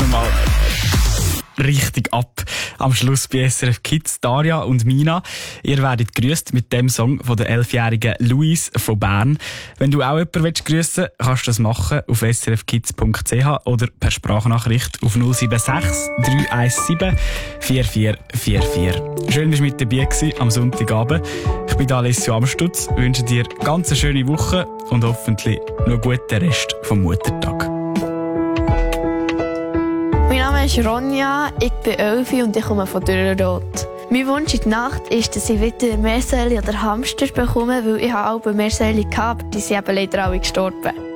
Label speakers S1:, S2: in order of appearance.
S1: nochmal richtig ab. Am Schluss bei SRF Kids, Daria und Mina. Ihr werdet grüßt mit dem Song von der 11-jährigen Louise von Bern. Wenn du auch jemanden grüssen willst, kannst du das machen auf srfkids.ch oder per Sprachnachricht auf 076 317 4444. Schön, dass du mit dabei warst am Sonntagabend. Ich bin Alessio Amstutz, wünsche dir ganz eine schöne Woche und hoffentlich noch einen guten Rest vom Muttertag.
S2: Mein Name ist Ronja, ich bin 11 und ich komme von Dürrenroth. Mein Wunsch in der Nacht ist, dass ich wieder Meersäule oder Hamster bekomme, weil ich habe auch Meersäule gehabt, aber die sind eben leider alle gestorben.